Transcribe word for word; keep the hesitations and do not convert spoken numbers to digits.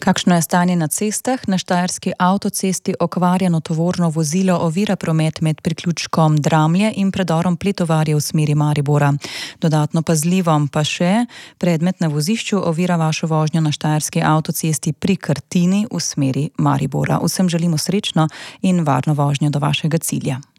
Kakšno je stanje na cestah? Na štajerski avtocesti okvarjeno tovorno vozilo ovira promet med priključkom Dramlje in predorom Pletovarje v smeri Maribora. Dodatno pazljivom pa še predmet na vozišču ovira vašo vožnjo na štajerski avtocesti pri Krtini v smeri Maribora. Vsem želimo srečno in varno vožnjo do vašega cilja.